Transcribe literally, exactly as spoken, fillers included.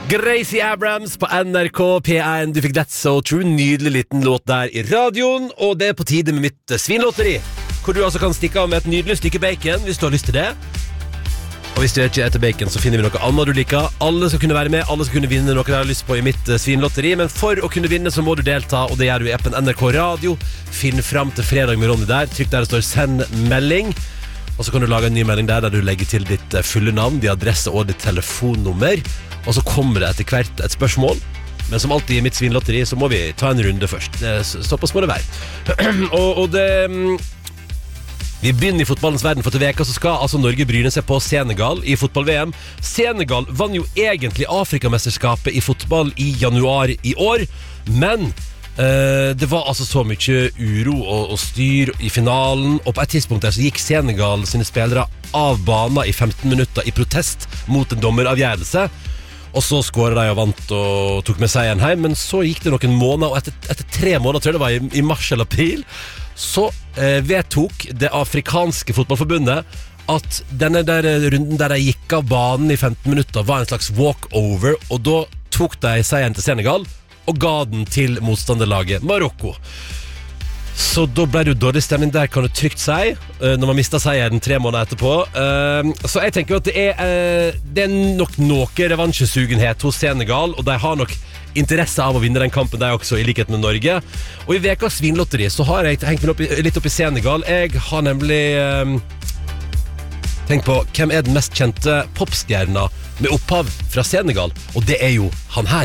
Gracie Abrams på N R K P én. Du fikk That's So True. Nydelig liten låt der i radioen. Og det er på tide med mitt svinlotteri, hvor du altså kan stikke av med et nydelig stykke bacon hvis du har lyst til det. Og hvis du ikke etter bacon, så finner vi noe annet du liker. Alle skal kunne være med, alle skal kunne vinne noe de har lyst på i mitt svinlotteri. Men for å kunne vinne så må du delta, og det gjør du i appen N R K Radio. Finn fram til fredag med Ronny der. Trykk der det står send melding. Og så kan du lage en ny melding der, der du legger til ditt fulle navn, din adresse og ditt telefonnummer. Og så kommer det etter hvert et spørsmål. Men som alltid i mitt svinlotteri så må vi ta en runde først. Det såpass må det være. og, og det... Vi begynner i fotballens verden, for til veka så skal altså Norge bryne seg på Senegal i fotball-V M. Senegal vann jo egentlig Afrikamesterskapet i fotball i januar i år, men uh, det var altså så mye uro og, og styr i finalen, og på et tidspunkt der så gikk Senegal sine spillere av banen i femten minutter i protest mot en dommeravgjørelse. Og så skåret de og vant og tok med seieren hjem. Men så gikk det noen måneder, og etter, etter tre måneder, tror jeg det var i, i mars eller april, så eh, vedtok det afrikanske fotballforbundet at denne der runden der de gikk av banen i femten minutter var en slags walkover, og da tok de seieren til Senegal og ga den til motstanderlaget Marokko. Så da ble det jo dårlig stemning der, kan du trygt si, når man mistet seieren tre måneder etterpå. Så jeg tenker jo at det er, det er nok noe revansjesugenhet hos Senegal, og de har nok interesse av å vinne den kampen der også, i likhet med Norge. Og i vekas svinlotteri så har jeg hengt meg opp i, litt opp i Senegal. Jeg har nemlig um, tenkt på hvem er den mest kjente popstjerna med opphav fra Senegal, og det er jo han her.